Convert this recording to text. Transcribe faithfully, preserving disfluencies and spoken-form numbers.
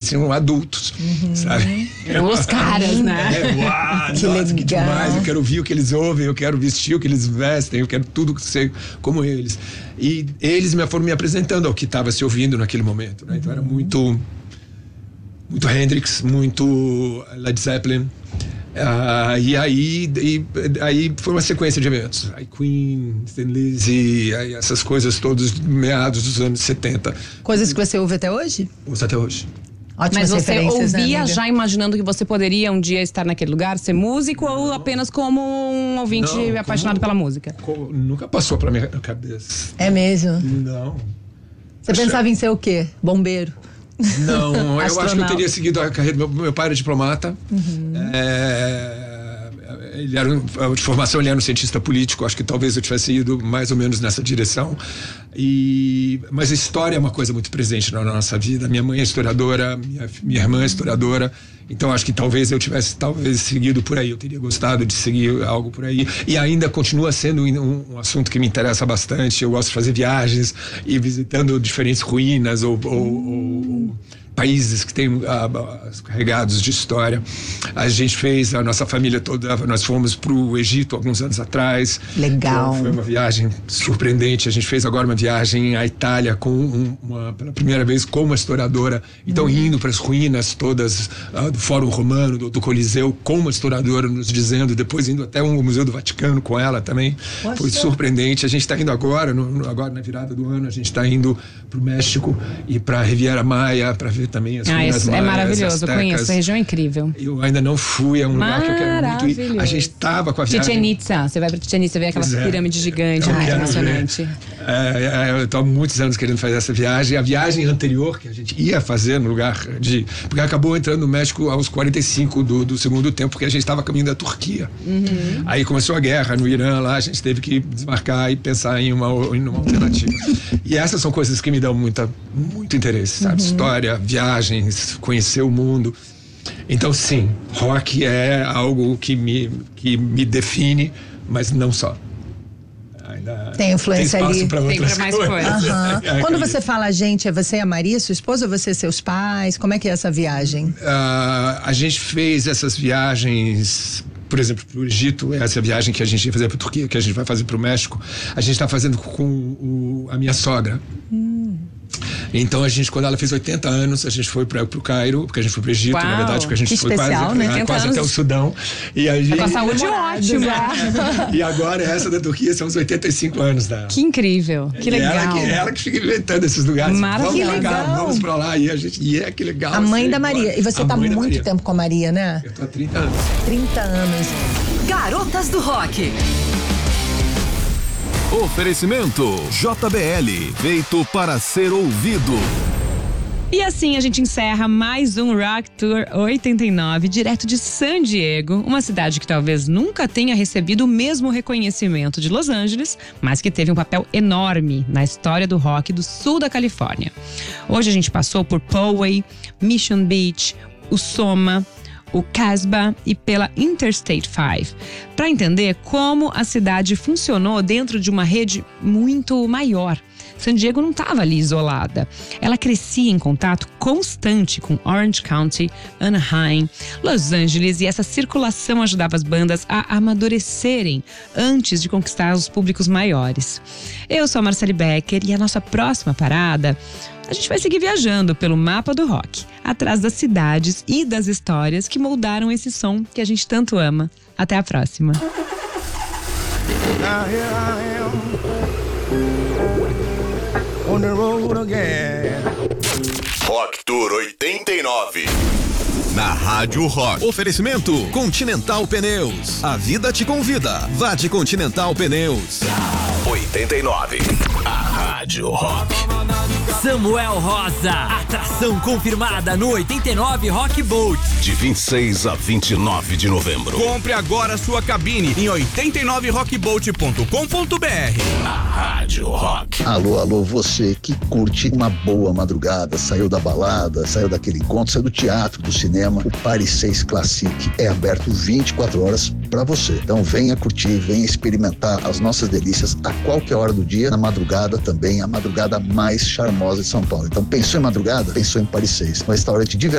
pareciam adultos, uhum. sabe? Os caras, né? É, uau, que nossa, legal. que demais, eu quero ouvir o que eles ouvem, eu quero vestir o que eles vestem, eu quero tudo ser como eles. E eles me foram me apresentando ao que estava se ouvindo naquele momento, né? Então era muito, muito Hendrix, muito Led Zeppelin. Uh, e aí e, aí foi uma sequência de eventos. Aí Queen, Thin Lizzy, aí essas coisas todas meados dos anos setenta. Coisas que você ouve até hoje? Ouço até hoje. Ótimas Mas você referências, ouvia né, já imaginando que você poderia um dia estar naquele lugar, ser músico, não. ou apenas como um ouvinte não, apaixonado como, pela música? Como, nunca passou pela minha cabeça. É mesmo? Não. Você Acho... pensava em ser o quê? Bombeiro? Não, eu acho que eu teria seguido a carreira do meu, meu pai era diplomata. Uhum. É, ele era de formação, ele era um cientista político. Acho que talvez eu tivesse ido mais ou menos nessa direção. E, mas a história é uma coisa muito presente na nossa vida. Minha mãe é historiadora, minha, minha irmã é historiadora. Então acho que talvez eu tivesse talvez seguido por aí. Eu teria gostado de seguir algo por aí. E ainda continua sendo um, um assunto que me interessa bastante. Eu gosto de fazer viagens e visitando diferentes ruínas ou, ou, ou países que têm uh, carregados de história. A gente fez, a nossa família toda, nós fomos para o Egito alguns anos atrás. Legal. Foi, foi uma viagem surpreendente. A gente fez agora uma viagem à Itália com um, uma, pela primeira vez com uma historiadora. Então, uhum. indo para as ruínas todas uh, do Fórum Romano, do, do Coliseu, com uma historiadora nos dizendo, depois indo até o Museu do Vaticano com ela também. Poxa. Foi surpreendente. A gente está indo agora, no, no, agora na virada do ano, a gente está indo para o México e para a Riviera Maia, para ver também as ah, ruínas isso maias, é maravilhoso, astecas. Eu conheço, essa região é incrível. Eu ainda não fui, é um lugar que eu quero muito ir. A gente estava com a viagem... Chichen Itza, você vai para Chichen Itza, vê aquelas é, pirâmides gigantes, é, é emocionante. É, é, eu estou há muitos anos querendo fazer essa viagem. A viagem anterior que a gente ia fazer no lugar de... Porque acabou entrando no México aos quarenta e cinco do, do segundo tempo, porque a gente estava caminho da Turquia. Uhum. Aí começou a guerra no Irã, lá a gente teve que desmarcar e pensar em uma, em uma alternativa. E essas são coisas que me dão muita, muito interesse, sabe? Uhum. História, viagens, conhecer o mundo. Então, sim, rock é algo que me, que me define, mas não só. Ainda tem influência tem ali. Pra outras tem pra mais coisas. Uhum. É, Quando você fala a gente, é você e a Maria, sua esposa, ou você e seus pais? Como é que é essa viagem? Uh, a gente fez essas viagens... Por exemplo, para o Egito, essa viagem que a gente ia fazer para a Turquia, que a gente vai fazer para o México, a gente está fazendo com o, a minha sogra. Hum. Então a gente, quando ela fez oitenta anos, a gente foi para o Cairo, porque a gente foi para o Egito, Uau, na verdade, porque a gente que foi especial, quase, né? quase até o Sudão. E a gente... Com a saúde ótima. É. E agora essa da Turquia são os oitenta e cinco anos dela. Que incrível, que legal. Ela que, ela que fica inventando esses lugares. Maravilhoso. Vamos pra cá, vamos pra lá. E a gente, e é que legal. A mãe da Maria. E você está muito Maria. tempo com a Maria, né? Eu tô há trinta anos. trinta anos. Garotas do Rock. Oferecimento J B L, feito para ser ouvido. E assim a gente encerra mais um Rock Tour oitenta e nove, direto de San Diego, uma cidade que talvez nunca tenha recebido o mesmo reconhecimento de Los Angeles, mas que teve um papel enorme na história do rock do sul da Califórnia. Hoje a gente passou por Poway, Mission Beach, o Soma, o Casbah e pela Interstate cinco, para entender como a cidade funcionou dentro de uma rede muito maior. San Diego não estava ali isolada. Ela crescia em contato constante com Orange County, Anaheim, Los Angeles, e essa circulação ajudava as bandas a amadurecerem antes de conquistar os públicos maiores. Eu sou a Marcele Becker e a nossa próxima parada, a gente vai seguir viajando pelo mapa do rock, atrás das cidades e das histórias que moldaram esse som que a gente tanto ama. Até a próxima. Now here I am, on the road again. Rock Tour oitenta e nove. Na Rádio Rock. Oferecimento Continental Pneus. A vida te convida. Vá de Continental Pneus. oitenta e nove. A Rádio Rock. Samuel Rosa, atração confirmada no oitenta e nove Rock Boat. De vinte e seis a vinte e nove de novembro. Compre agora sua cabine em oitenta e nove rock boat ponto com ponto b r. A Rádio Rock. Alô, alô, você que curte uma boa madrugada, saiu da balada, saiu daquele encontro, saiu do teatro, do cinema, o Paris seis Classic é aberto vinte e quatro horas para você. Então venha curtir, venha experimentar as nossas delícias a qualquer hora do dia, na madrugada também, a madrugada mais charmosa de São Paulo. Então pensou em madrugada? Pensou em Paris seis, um restaurante divertido.